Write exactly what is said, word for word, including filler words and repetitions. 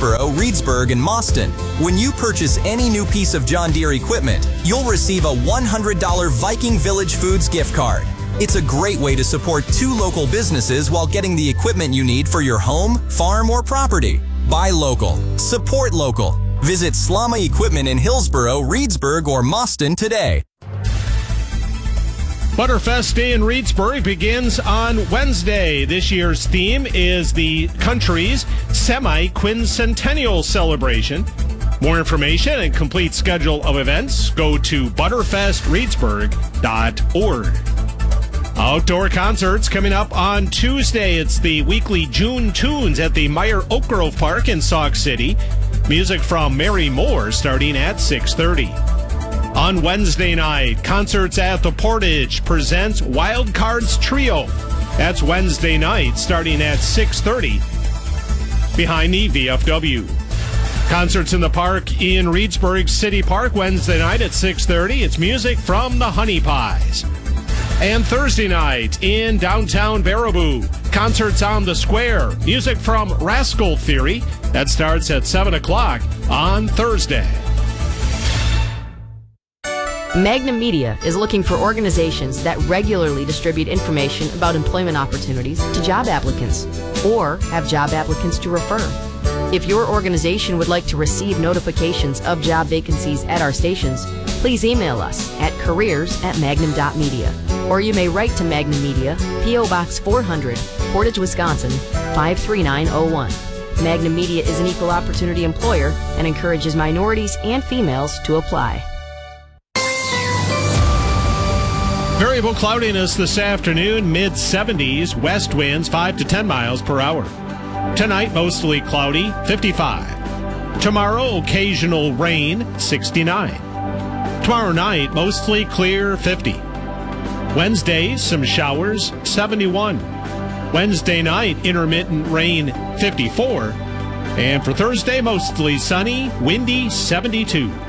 Hillsboro, Reedsburg, and Mauston. When you purchase any new piece of John Deere equipment, you'll receive a one hundred dollars Viking Village Foods gift card. It's a great way to support two local businesses while getting the equipment you need for your home, farm, or property. Buy local. Support local. Visit Slama Equipment in Hillsboro, Reedsburg, or Mauston today. Butterfest Day in Reedsburg begins on Wednesday. This year's theme is the country's semi-quincentennial celebration. More information and complete schedule of events, go to butterfest reedsburg dot org. Outdoor concerts coming up on Tuesday. It's the weekly June Tunes at the Meyer Oak Grove Park in Sauk City. Music from Mary Moore starting at six thirty. On Wednesday night, Concerts at the Portage presents Wild Cards Trio. That's Wednesday night starting at six thirty behind the V F W. Concerts in the Park in Reedsburg City Park Wednesday night at six thirty. It's music from the Honey Pies. And Thursday night in downtown Baraboo, Concerts on the Square. Music from Rascal Theory. That starts at seven o'clock on Thursday. Magnum Media is looking for organizations that regularly distribute information about employment opportunities to job applicants or have job applicants to refer. If your organization would like to receive notifications of job vacancies at our stations, please email us at careers at magnum dot media. Or you may write to Magnum Media, P O Box four hundred, Portage, Wisconsin, five three nine oh one. Magnum Media is an equal opportunity employer and encourages minorities and females to apply. Variable cloudiness this afternoon, mid seventies, west winds five to ten miles per hour. Tonight, mostly cloudy, fifty-five. Tomorrow, occasional rain, sixty-nine. Tomorrow night, mostly clear, fifty. Wednesday, some showers, seventy-one. Wednesday night, intermittent rain, fifty-four. And for Thursday, mostly sunny, windy, seventy-two.